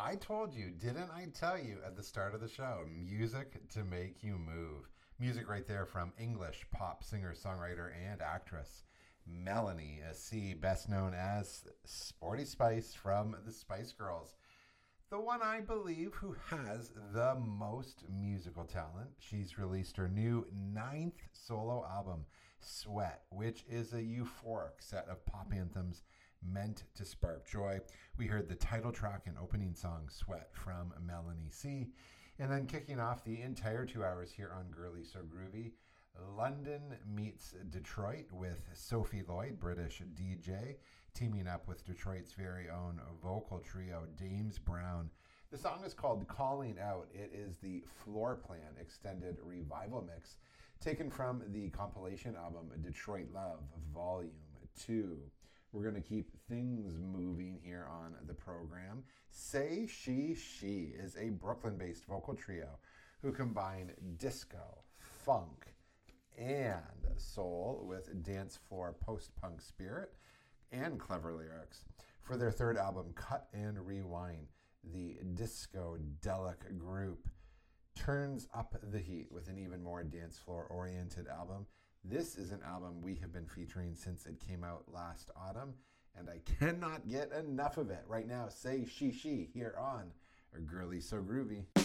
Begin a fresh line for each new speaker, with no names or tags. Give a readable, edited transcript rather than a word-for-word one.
I told you, didn't I tell you at the start of the show? Music to make you move. Music right there from English pop singer, songwriter, and actress Melanie C, best known as Sporty Spice from the Spice Girls. The one I believe who has the most musical talent. She's released her new 9th solo album, Sweat, which is a euphoric set of pop anthems meant to spark joy. We heard the title track and opening song, Sweat, from Melanie C. And then kicking off the entire 2 hours here on Girly So Groovy, London meets Detroit with Sophie Lloyd, British DJ, teaming up with Detroit's very own vocal trio, Dames Brown. The song is called Calling Out. It is the Floor Plan extended revival mix taken from the compilation album Detroit Love Volume 2. We're going to keep things moving here on the program. Say She is a Brooklyn-based vocal trio who combine disco, funk, and soul with dance floor post-punk spirit and clever lyrics. For their third album, Cut and Rewind, the disco-delic group turns up the heat with an even more dance floor-oriented album. This is an album we have been featuring since it came out last autumn, and I cannot get enough of it. Right now, Say She here on Girly So Groovy.